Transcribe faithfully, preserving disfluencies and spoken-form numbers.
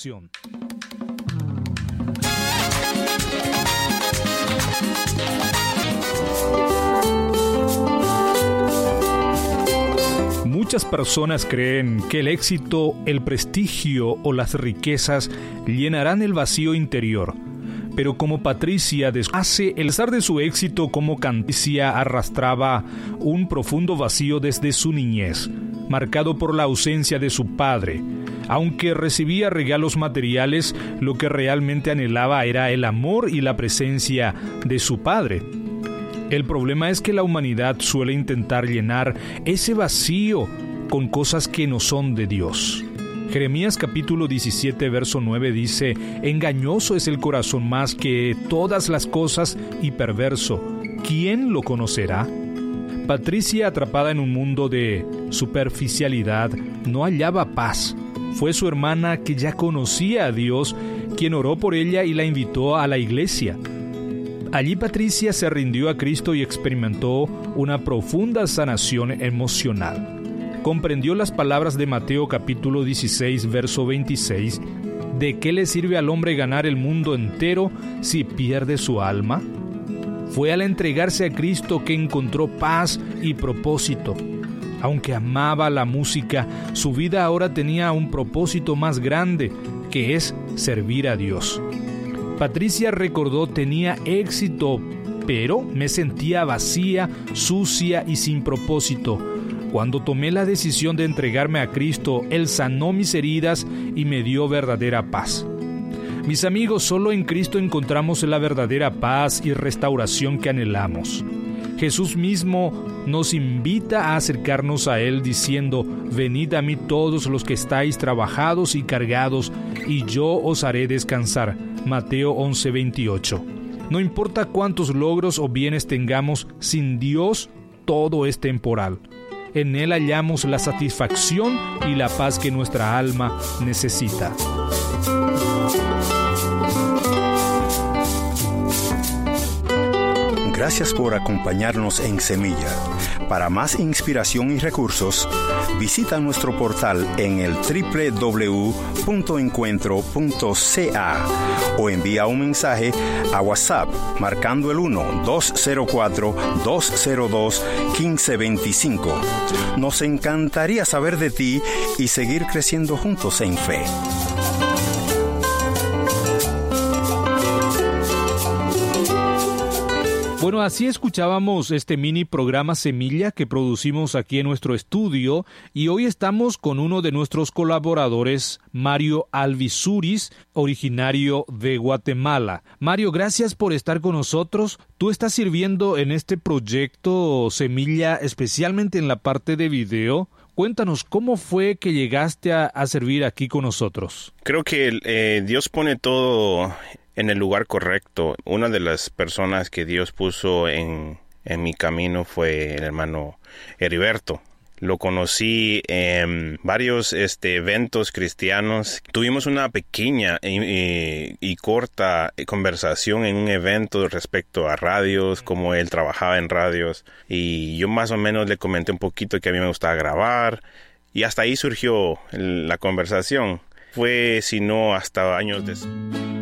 reflexión. Muchas personas creen que el éxito, el prestigio o las riquezas llenarán el vacío interior. Pero como Patricia hace el pesar de su éxito como cantante, arrastraba un profundo vacío desde su niñez, marcado por la ausencia de su padre. Aunque recibía regalos materiales, lo que realmente anhelaba era el amor y la presencia de su padre. El problema es que la humanidad suele intentar llenar ese vacío con cosas que no son de Dios. Jeremías capítulo diecisiete, verso nueve dice: «Engañoso es el corazón más que todas las cosas y perverso. ¿Quién lo conocerá?». Patricia, atrapada en un mundo de superficialidad, no hallaba paz. Fue su hermana, que ya conocía a Dios, quien oró por ella y la invitó a la iglesia. Allí Patricia se rindió a Cristo y experimentó una profunda sanación emocional. Comprendió las palabras de Mateo capítulo dieciséis, verso veintiséis: ¿de qué le sirve al hombre ganar el mundo entero si pierde su alma? Fue al entregarse a Cristo que encontró paz y propósito. Aunque amaba la música, su vida ahora tenía un propósito más grande, que es servir a Dios. Patricia recordó: tenía éxito, pero me sentía vacía, sucia y sin propósito. Cuando tomé la decisión de entregarme a Cristo, Él sanó mis heridas y me dio verdadera paz. Mis amigos, solo en Cristo encontramos la verdadera paz y restauración que anhelamos. Jesús mismo nos invita a acercarnos a Él diciendo: «Venid a mí todos los que estáis trabajados y cargados, y yo os haré descansar». Mateo once, veintiocho. No importa cuántos logros o bienes tengamos, sin Dios todo es temporal. En Él hallamos la satisfacción y la paz que nuestra alma necesita. Gracias por acompañarnos en Semilla. Para más inspiración y recursos, visita nuestro portal en el doble u doble u doble u punto encuentro punto c a o envía un mensaje a WhatsApp marcando el uno dos cero cuatro dos cero dos uno cinco dos cinco. Nos encantaría saber de ti y seguir creciendo juntos en fe. Bueno, así escuchábamos este mini programa Semilla que producimos aquí en nuestro estudio, y hoy estamos con uno de nuestros colaboradores, Mario Alvisuris, originario de Guatemala. Mario, gracias por estar con nosotros. Tú estás sirviendo en este proyecto Semilla, especialmente en la parte de video. Cuéntanos, ¿cómo fue que llegaste a, a servir aquí con nosotros? Creo que eh, Dios pone todo en el lugar correcto. Una de las personas que Dios puso en, en mi camino fue el hermano Heriberto. Lo conocí en varios este, eventos cristianos. Tuvimos una pequeña y, y, y corta conversación en un evento respecto a radios, como él trabajaba en radios. Y yo más o menos le comenté un poquito que a mí me gustaba grabar. Y hasta ahí surgió la conversación. Fue, si no, hasta años después.